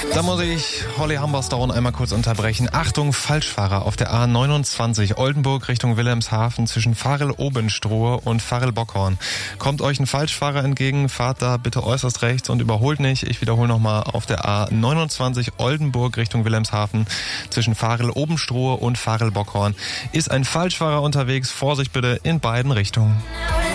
Da muss ich Holly Humberstone einmal kurz unterbrechen. Achtung, Falschfahrer auf der A29 Oldenburg Richtung Wilhelmshaven zwischen Varel-Obenstrohe und Varel-Bockhorn. Kommt euch ein Falschfahrer entgegen, fahrt da bitte äußerst rechts und überholt nicht. Ich wiederhole nochmal, auf der A29 Oldenburg Richtung Wilhelmshaven zwischen Varel-Obenstrohe und Varel-Bockhorn ist ein Falschfahrer unterwegs. Vorsicht bitte in beiden Richtungen.